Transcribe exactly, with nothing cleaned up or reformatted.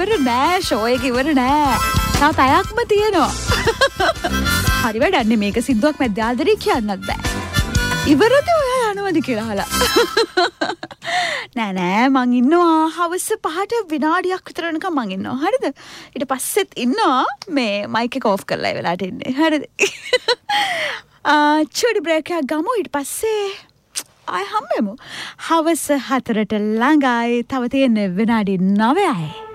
ඉවර නෑ ෂෝ එක ඉවර නෑ. තව පැයක්ම තියෙනවා. හරි වැඩන්නේ මේක සින්දුවක් මැද්දේ ආදරේ කියන්නත් බෑ. ඉවරද ඔයා යනවද කියලා අහලා. නෑ නෑ මං ඉන්නවා හවස පහට විනාඩියක් විතර වෙනකම් මං ඉන්නවා. හරිද? ඊට පස්සෙත් ඉන්නවා මේ මයික් එක ඕෆ් කරලා ඒ වෙලාවට ඉන්නේ. හරිද? ආ චුඩි බ්‍රේක් එකක් ගමු ඊට පස්සේ ආය හම්බෙමු. හවස හතරට ළඟයි. තව තියෙන විනාඩි නවයයි.